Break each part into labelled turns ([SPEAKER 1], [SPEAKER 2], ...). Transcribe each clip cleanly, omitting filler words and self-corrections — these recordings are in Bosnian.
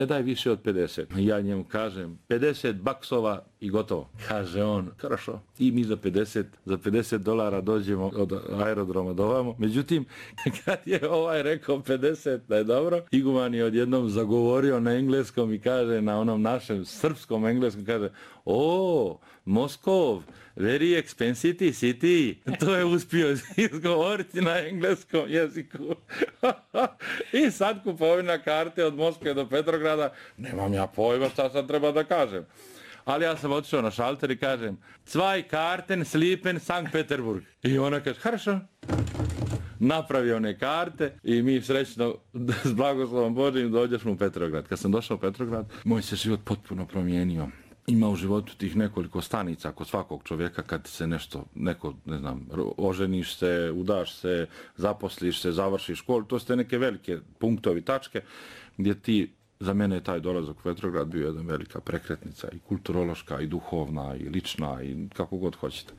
[SPEAKER 1] Ne daj više od 50. Ja njemu kažem 50 baksova i gotovo. Kaže on, хорошо. I mi za $50 dođemo od aerodroma do ovamo. Međutim, kad je rekao 50 da je dobro, iguman je odjednom zagovorio na engleskom i kaže na onom našem srpskom engleskom, kaže Moskov, very expensive city. To je uspio izgovoriti na engleskom jeziku. I sad kupovina karte od Moskve do Petrograda, nemam ja pojma šta sad treba da kažem. Ali ja sam otišao na šalter i kažem zwei Karten slipen Sankt Peterburg. I ona kaže, хорошо. Napravio one karte i mi srećno s blagoslovom Božjim dođemo u Petrograd. Kad sam došao u Petrograd, moj se život potpuno promijenio. Ima u životu tih nekoliko stanica kod svakog čovjeka kad se neko, ne znam, oženiš se, udaš se, zaposliš se, završiš školu. To su te neke velike punktovi, tačke gdje ti, za mene je taj dolazak u Petrograd bio jedna velika prekretnica i kulturološka i duhovna i lična i kako god hoćete.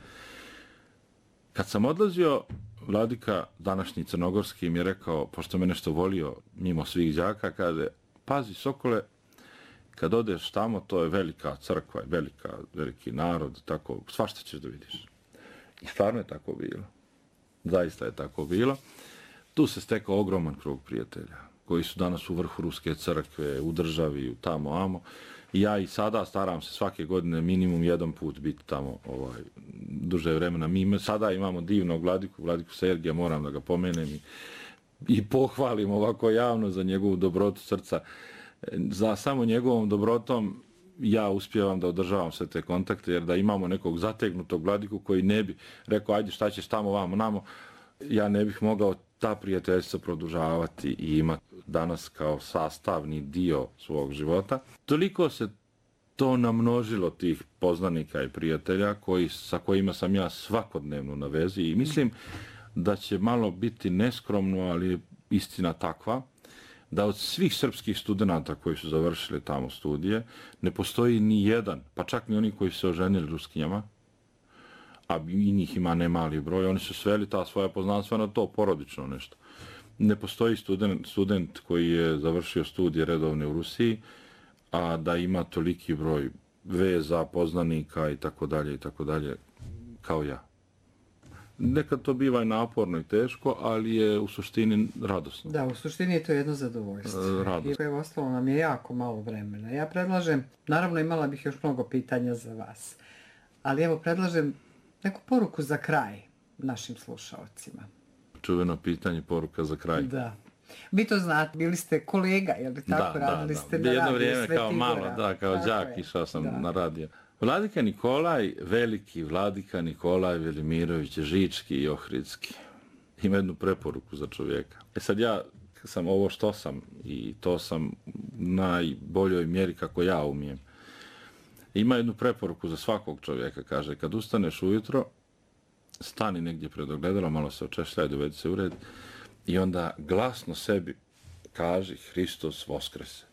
[SPEAKER 1] Kad sam odlazio, vladika današnji crnogorski mi je rekao, pošto me nešto volio mimo svih đaka, kaže, pazi Sokole, kad odeš tamo, to je velika crkva, veliki narod, tako, svašta ćeš da vidiš. I stvarno je tako bilo. Zaista je tako bilo. Tu se stekao ogroman krug prijatelja, koji su danas u vrhu Ruske crkve, u državi, tamo, amo. I ja i sada staram se svake godine minimum jedan put biti tamo duže vremena. Mi sada imamo divnog vladiku Sergija, moram da ga pomenem i pohvalim ovako javno za njegovu dobrotu srca. Za samo njegovom dobrotom ja uspijevam da održavam sve te kontakte, jer da imamo nekog zategnutog vladiku koji ne bi rekao, ajde šta ćeš tamo, vamo, namo, ja ne bih mogao ta prijateljstva produžavati i imati danas kao sastavni dio svog života. Toliko se to namnožilo tih poznanika i prijatelja sa kojima sam ja svakodnevno na vezi i mislim da će malo biti neskromno, ali je istina takva, da od svih srpskih studenata koji su završili tamo studije, ne postoji ni jedan, pa čak ni oni koji su se oženili Ruskinjama, a i njih ima nemali broj, oni su sveli ta svoja poznanstva na to, porodično nešto. Ne postoji student koji je završio studije redovne u Rusiji, a da ima toliki broj veza, poznanika i tako dalje, kao ja. Nekad to biva i naporno i teško, ali je u suštini radosno.
[SPEAKER 2] Da, u suštini je to jedno zadovoljstvo. Radosno. I evo, ostalo nam je jako malo vremena. Ja predlažem, naravno imala bih još mnogo pitanja za vas, ali evo predlažem neku poruku za kraj našim slušalcima.
[SPEAKER 1] Čuveno pitanje, poruka za kraj.
[SPEAKER 2] Da. Vi to znate, bili ste kolega, je li tako? Radili ste na
[SPEAKER 1] jedno
[SPEAKER 2] radiju
[SPEAKER 1] vrijeme
[SPEAKER 2] Sveti
[SPEAKER 1] kao malo,
[SPEAKER 2] Gora.
[SPEAKER 1] da, kao đak išao sam na radio. Vladika Nikolaj, veliki vladika Nikolaj Velimirović, Žički i Ohridski. Ima jednu preporuku za čovjeka. Sad ja sam ovo što sam i to sam u najboljoj mjeri kako ja umijem. Ima jednu preporuku za svakog čovjeka, kaže, kad ustaneš ujutro, stani negdje pred ogledalom, malo se očešljaj, dovedi se u red i onda glasno sebi kaži Hristos Voskrese.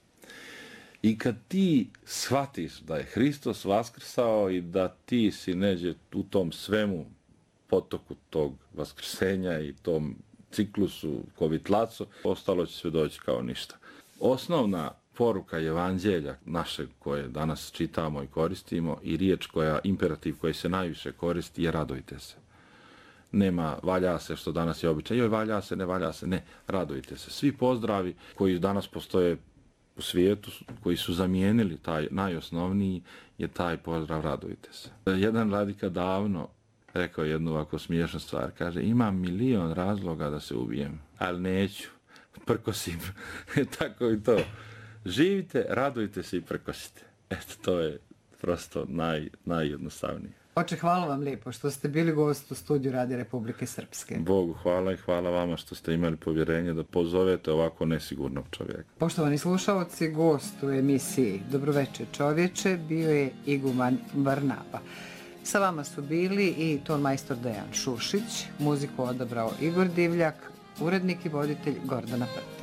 [SPEAKER 1] I kad ti shvatiš da je Hristos vaskrsao i da ti si neđe u tom svemu potoku tog vaskrsenja i tom ciklusu kovitlacu, ostalo će sve doći kao ništa. Osnovna poruka evanđelja našeg koje danas čitamo i koristimo i riječ imperativ koji se najviše koristi je radujte se. Nema valja se što danas je običaj, joj valja se, ne, radujte se. Svi pozdravi koji danas postoje u svijetu, koji su zamijenili taj najosnovniji, je taj pozdrav radujte se. Jedan vladika davno rekao jednu ovako smiješnu stvar, kaže, imam 1.000.000 razloga da se ubijem, ali neću, prkosim. Tako i to. Živite, radujte se i prkosite. Eto, to je prosto najjednostavnije.
[SPEAKER 2] Oče, hvala vam lijepo što ste bili gost u studiju Radija Republike Srpske.
[SPEAKER 1] Bogu hvala i hvala vama što ste imali povjerenje da pozovete ovako nesigurnog čovjeka.
[SPEAKER 2] Poštovani slušalci, gost u emisiji Dobroveče čovječe bio je iguman Barnaba. Sa vama su bili i ton majstor Dejan Šušić, muziku odabrao Igor Divljak, urednik i voditelj Gordana Prpić.